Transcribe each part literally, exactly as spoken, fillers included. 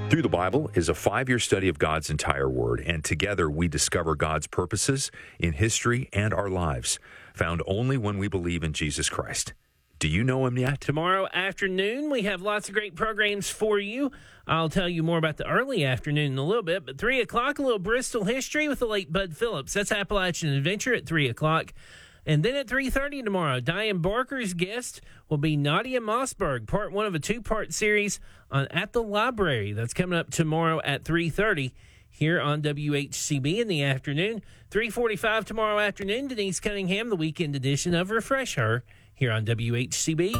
Through the Bible is a five-year study of God's entire Word, and together we discover God's purposes in history and our lives, found only when we believe in Jesus Christ. Do you know Him yet? Tomorrow afternoon, we have lots of great programs for you. I'll tell you more about the early afternoon in a little bit, but three o'clock, a little Bristol history with the late Bud Phillips. That's Appalachian Adventure at three o'clock. And then at three thirty tomorrow, Diane Barker's guest will be Nadia Mossberg, part one of a two-part series on At the Library. That's coming up tomorrow at three thirty here on W H C B in the afternoon. three forty-five tomorrow afternoon, Denise Cunningham, the weekend edition of Refresh Her here on W H C B.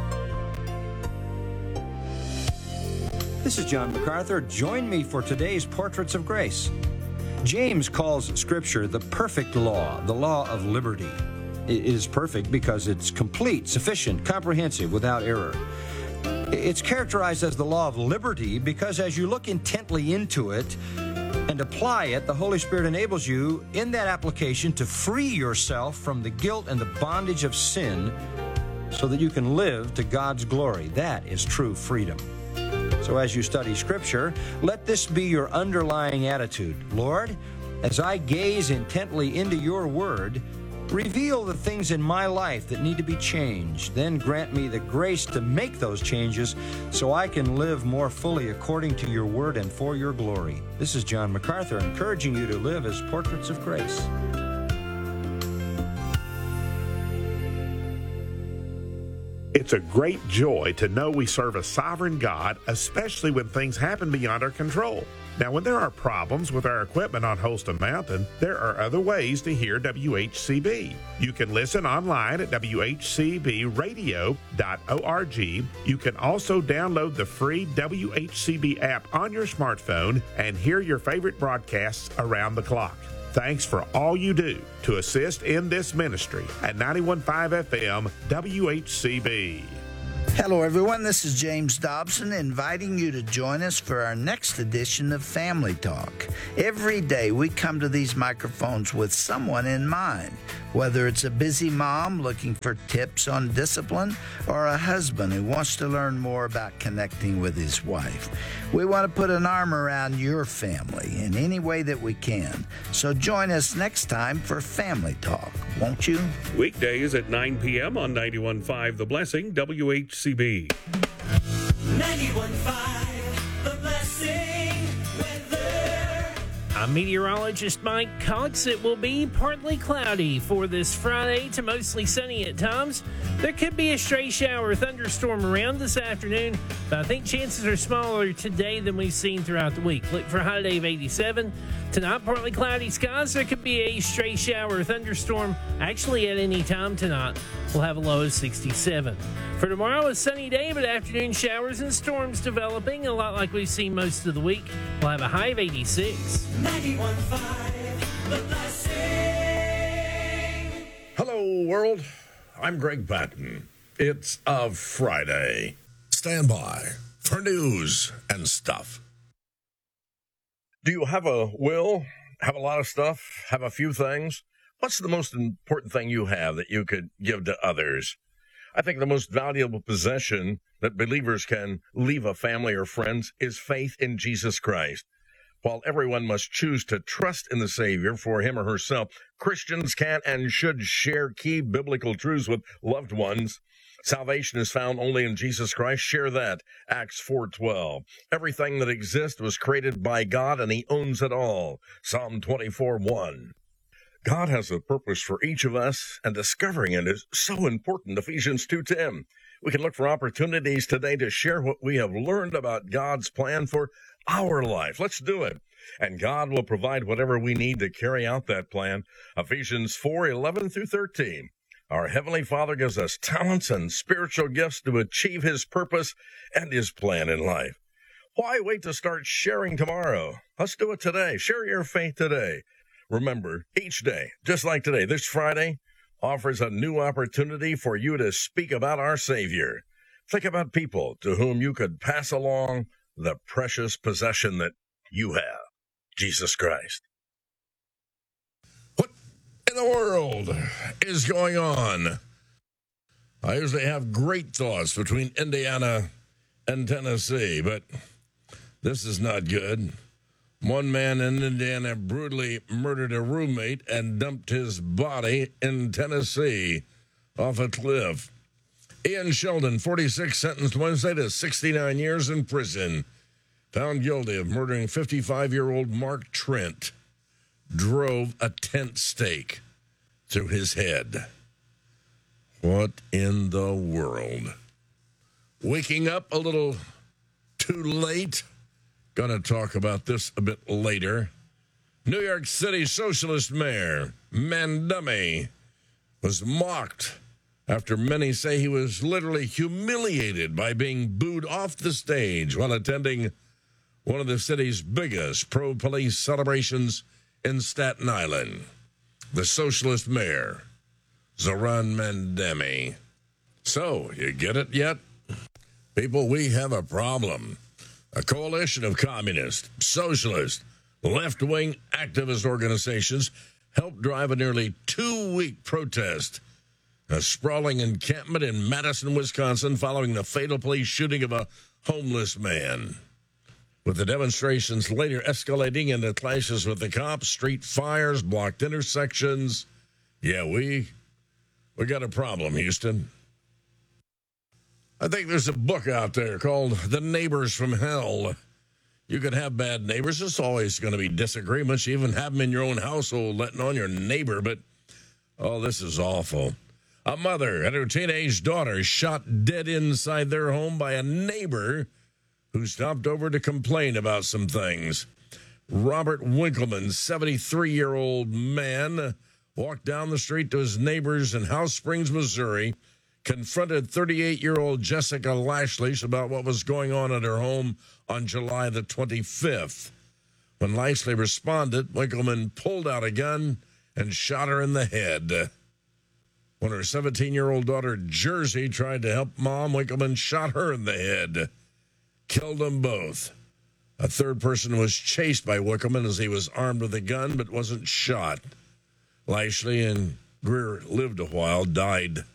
This is John MacArthur. Join me for today's Portraits of Grace. James calls Scripture the perfect law, the law of liberty. It is perfect because it's complete, sufficient, comprehensive, without error. It's characterized as the law of liberty because as you look intently into it and apply it, the Holy Spirit enables you in that application to free yourself from the guilt and the bondage of sin so that you can live to God's glory. That is true freedom. So as you study Scripture, let this be your underlying attitude. Lord, as I gaze intently into your word, reveal the things in my life that need to be changed. Then grant me the grace to make those changes so I can live more fully according to your word and for your glory. This is John MacArthur encouraging you to live as portraits of grace. It's a great joy to know we serve a sovereign God, especially when things happen beyond our control. Now, when there are problems with our equipment on Holston Mountain, there are other ways to hear W H C B. You can listen online at W H C B radio dot org. You can also download the free W H C B app on your smartphone and hear your favorite broadcasts around the clock. Thanks for all you do to assist in this ministry at ninety-one point five F M W H C B. Hello, everyone. This is James Dobson inviting you to join us for our next edition of Family Talk. Every day we come to these microphones with someone in mind, whether it's a busy mom looking for tips on discipline or a husband who wants to learn more about connecting with his wife. We want to put an arm around your family in any way that we can. So join us next time for Family Talk, won't you? Weekdays at nine p.m. on ninety-one point five The Blessing, W H C B. ninety-one point five The Blessing weather. I'm meteorologist Mike Cox. It will be partly cloudy for this Friday to mostly sunny at times. There could be a stray shower or thunderstorm around this afternoon, but I think chances are smaller today than we've seen throughout the week. Look for a high day of eighty-seven. Tonight, partly cloudy skies. There could be a stray shower or thunderstorm actually at any time tonight. We'll have a low of sixty-seven. For tomorrow, a sunny day, but afternoon showers and storms developing, a lot like we've seen most of the week. We'll have a high of eighty-six. ninety-one point five The Blessing. Hello, world. I'm Greg Patton. It's a Friday. Stand by for news and stuff. Do you have a will? Have a lot of stuff? Have a few things? What's the most important thing you have that you could give to others? I think the most valuable possession that believers can leave a family or friends is faith in Jesus Christ. While everyone must choose to trust in the Savior for him or herself, Christians can and should share key biblical truths with loved ones. Salvation is found only in Jesus Christ. Share that. Acts four twelve. Everything that exists was created by God, and he owns it all. Psalm twenty-four one. God has a purpose for each of us, and discovering it is so important. Ephesians two ten. We can look for opportunities today to share what we have learned about God's plan for our life. Let's do it. And God will provide whatever we need to carry out that plan. Ephesians four eleven through thirteen. Our Heavenly Father gives us talents and spiritual gifts to achieve his purpose and his plan in life. Why wait to start sharing tomorrow? Let's do it today. Share your faith today. Remember, each day, just like today, this Friday, offers a new opportunity for you to speak about our Savior. Think about people to whom you could pass along the precious possession that you have, Jesus Christ. What in the world is going on? I usually have great thoughts between Indiana and Tennessee, but This is not good. One man in Indiana brutally murdered a roommate and dumped his body in Tennessee off a cliff. Ian Sheldon, forty-six, sentenced Wednesday to sixty-nine years in prison. Found guilty of murdering fifty-five-year-old Mark Trent. Drove a tent stake through his head. What in the world? Waking up a little too late? Going to talk about this a bit later. New York City Socialist Mayor Mandemi was mocked after many say he was literally humiliated by being booed off the stage while attending one of the city's biggest pro-police celebrations in Staten Island. The Socialist Mayor, Zoran Mandemi. So, you get it yet? People, we have a problem. A coalition of communist, socialist, left-wing activist organizations helped drive a nearly two-week protest. A sprawling encampment in Madison, Wisconsin, following the fatal police shooting of a homeless man. With the demonstrations later escalating into clashes with the cops, street fires, blocked intersections. Yeah, we we got a problem, Houston. I think there's a book out there called The Neighbors from Hell. You can have bad neighbors. There's always going to be disagreements. You even have them in your own household, letting on your neighbor. But, oh, this is awful. A mother and her teenage daughter shot dead inside their home by a neighbor who stopped over to complain about some things. Robert Winkleman, seventy-three-year-old man, walked down the street to his neighbors in House Springs, Missouri, confronted thirty-eight-year-old Jessica Lashley about what was going on at her home on July the twenty-fifth. When Lashley responded, Winkleman pulled out a gun and shot her in the head. When her seventeen-year-old daughter, Jersey, tried to help Mom, Winkleman shot her in the head. Killed them both. A third person was chased by Winkleman as he was armed with a gun but wasn't shot. Lashley and Greer lived a while, died